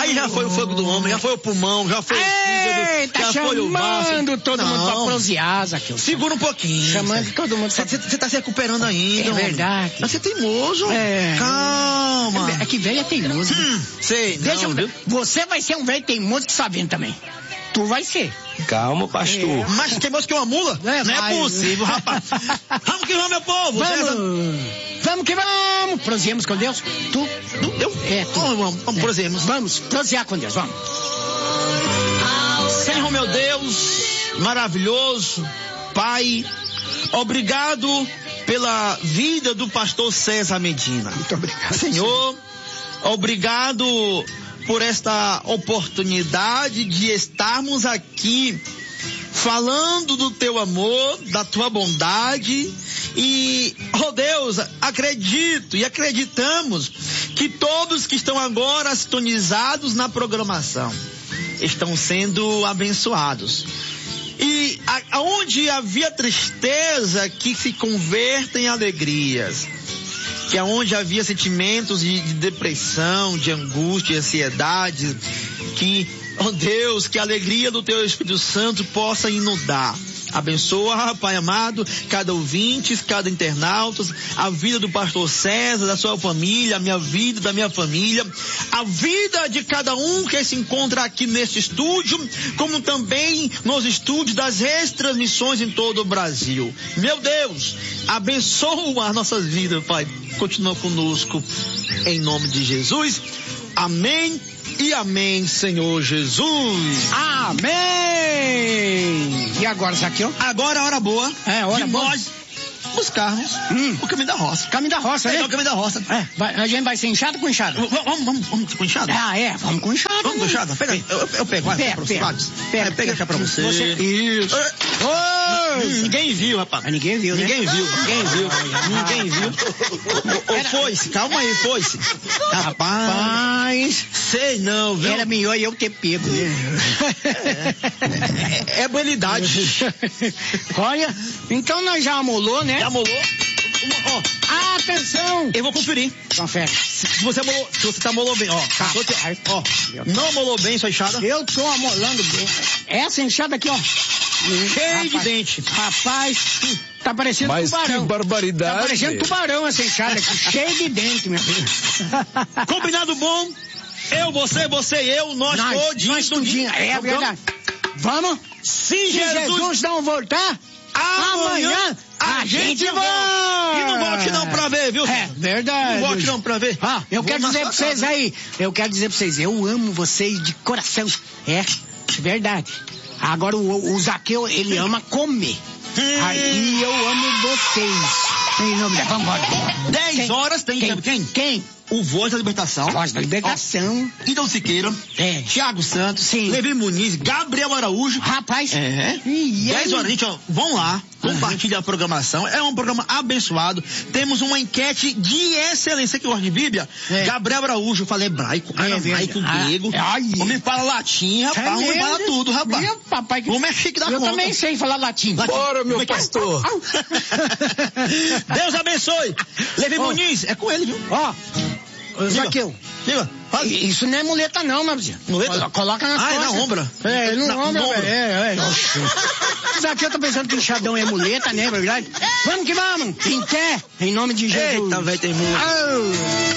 Aí já foi o fogo do homem, já foi o pulmão, já foi o fígado, tá já foi o baço. chamando todo mundo pra prosear, Zaqueu. Segura um pouquinho. Chamando todo mundo pra... Você tá se recuperando ainda. É verdade. Mas você é teimoso. É. Calma. É que velho é teimoso. Sei, Deixa não, viu? Você vai ser um velho teimoso que está vendo também. Tu vai ser. Calma, pastor. Mais teimoso que uma mula? Não é possível, rapaz. Vamos que vamos, meu povo. Vamos que vamos. Proseamos com Deus. Tu? Eu? É, tu. Vamos, proseamos. Vamos, prosear com Deus, vamos. Senhor, meu Deus, maravilhoso, Pai, obrigado pela vida do pastor César Medina. Muito obrigado. Senhor, obrigado por esta oportunidade de estarmos aqui falando do teu amor, da tua bondade e, oh Deus, acredito e acreditamos que todos que estão agora sintonizados na programação estão sendo abençoados. E aonde havia tristeza, que se converte em alegrias. Que aonde havia sentimentos de depressão, de angústia, de ansiedade, que, oh Deus, que a alegria do teu Espírito Santo possa inundar. Abençoa, Pai amado, cada ouvinte, cada internauta, a vida do pastor César, da sua família, a minha vida, da minha família, a vida de cada um que se encontra aqui neste estúdio, como também nos estúdios das retransmissões em todo o Brasil. Meu Deus, abençoa as nossas vidas, Pai. Continua conosco, em nome de Jesus. Amém e amém, Senhor Jesus. Amém. E agora, Zaqueu? Agora a hora boa. É, hora de boa. nós buscarmos o caminho da roça. Caminho da roça, né? É o caminho da roça. A gente vai ser enxada com enxada? Vamos com enxada? Vamos com enxada. Vamos com enxada? Pega, eu pego, vai, pega pega cá pra você. Isso. Ninguém viu, rapaz. Ninguém viu, né? Ninguém viu. Foi-se, calma aí, foi-se. Rapaz. Sei não, viu? Era melhor eu ter pego, né? É habilidade. Olha, então nós já amolou, né? Já amolou? Atenção! Eu vou conferir. Confere. Se você tá amolou bem, ó. Não amolou bem sua enxada? Eu tô amolando bem. Essa enxada aqui, ó. Cheio de dente. Rapaz, tá parecendo tubarão. Que barbaridade. Tá parecendo tubarão essa enxada aqui. Cheio de dente, meu filho. Combinado bom? Eu, você e eu, nós todinho. É verdade. Vamos? Se Jesus não voltar, amanhã a gente volta. E não volte não pra ver, viu? É verdade. Não volte não pra ver. Eu quero dizer pra vocês aí, eu amo vocês de coração. É verdade. Agora o Zaqueu, ele ama comer. Aí eu amo vocês. Vamos embora. 10 horas tem quem? O Voz da Libertação. Voz da Libertação. Idão Siqueira. Thiago Santos. Sim. Levi Muniz. Gabriel Araújo. Rapaz. 10 horas, gente, vão lá. Compartilha a programação. É um programa abençoado. Temos uma enquete de excelência que gosta de Bíblia. Gabriel Araújo fala hebraico, aramaico, grego. Homem fala latim, rapaz. Homem fala tudo, rapaz. Meu papai. Homem é chique da conta. Eu também sei falar latim. Bora, meu pastor. Deus abençoe. Levi Muniz, é com ele, viu? Zaqueu. Diga. Isso não é muleta não, meu vizinho. Muleta? Coloca nas costas. É na ombra. No ombro. Zaqueu tá pensando que enxadão é muleta, né, verdade? Vamos que vamos. Em pé, em nome de Jesus. Eita, velho, tem muito.